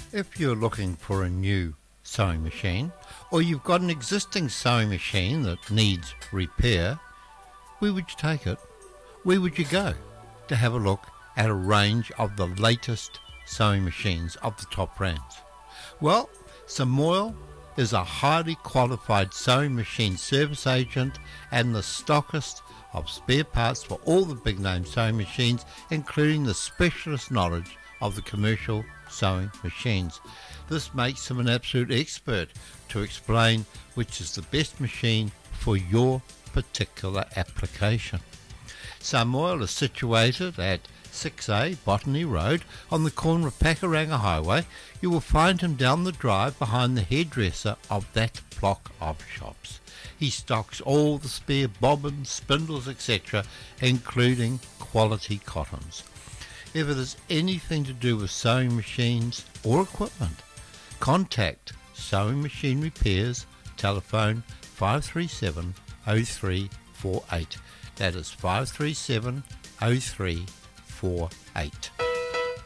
If you're looking for a new sewing machine, or you've got an existing sewing machine that needs repair, where would you take it? Where would you go to have a look at a range of the latest sewing machines of the top brands? Well, Samoil is a highly qualified sewing machine service agent and the stockist of spare parts for all the big name sewing machines, including the specialist knowledge of the commercial sewing machines. This makes him an absolute expert to explain which is the best machine for your particular application. Samoil is situated at 6A Botany Road on the corner of Pakuranga Highway. You will find him down the drive behind the hairdresser of that block of shops. He stocks all the spare bobbins, spindles, etc., including quality cottons. If it is anything to do with sewing machines or equipment, contact Sewing Machine Repairs, telephone 537 0348. That is 537 0348.